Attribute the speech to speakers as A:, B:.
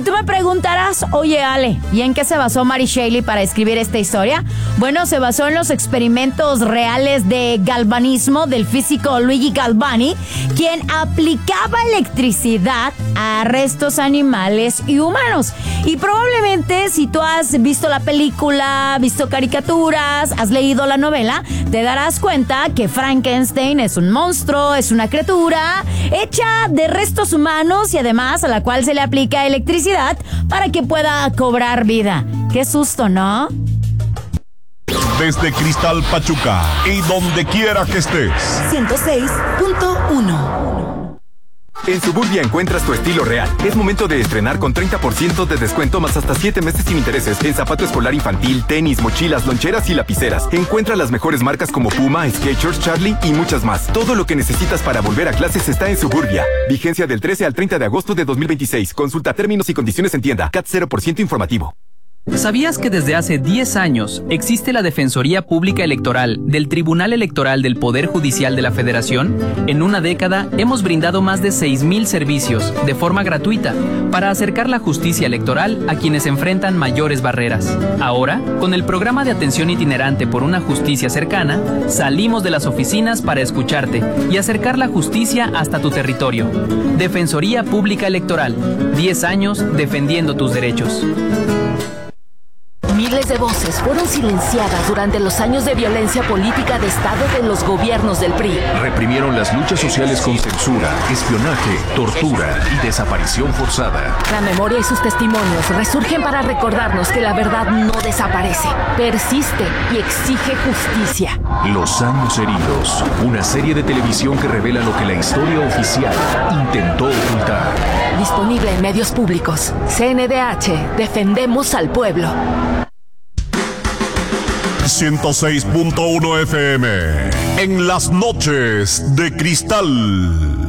A: tú me preguntarás, oye Ale, ¿y en qué se basó Mary Shelley para escribir esta historia? Bueno, se basó en los experimentos reales de galvanismo del físico Luigi Galvani, quien aplicaba electricidad a restos animales y humanos. Y probablemente si tú has visto la película, visto caricaturas, has leído la novela, te darás cuenta que Frankenstein es un monstruo, es una criatura hecha de restos humanos y además a la cual se le aplica electricidad para que pueda cobrar vida. Qué susto, ¿no?
B: Desde Cristal Pachuca y donde quiera que estés.
C: 106.1.
D: En Suburbia encuentras tu estilo real. Es momento de estrenar con 30% de descuento más hasta 7 meses sin intereses en zapato escolar infantil, tenis, mochilas, loncheras y lapiceras. Encuentra las mejores marcas como Puma, Skechers, Charlie y muchas más. Todo lo que necesitas para volver a clases está en Suburbia. Vigencia del 13 al 30 de agosto de 2026. Consulta términos y condiciones en tienda. CAT 0% informativo.
E: ¿Sabías que desde hace 10 años existe la Defensoría Pública Electoral del Tribunal Electoral del Poder Judicial de la Federación? En una década hemos brindado más de 6,000 servicios de forma gratuita para acercar la justicia electoral a quienes enfrentan mayores barreras. Ahora, con el programa de atención itinerante por una justicia cercana, salimos de las oficinas para escucharte y acercar la justicia hasta tu territorio. Defensoría Pública Electoral, 10 años defendiendo tus derechos.
F: Miles de voces fueron silenciadas durante los años de violencia política de Estado de los gobiernos del PRI.
G: Reprimieron las luchas sociales con censura, espionaje, tortura y desaparición forzada.
F: La memoria y sus testimonios resurgen para recordarnos que la verdad no desaparece, persiste y exige justicia.
G: Los años heridos, una serie de televisión que revela lo que la historia oficial intentó ocultar.
F: Disponible en medios públicos. CNDH, defendemos al pueblo.
B: 106.1 FM en las noches de Cristal.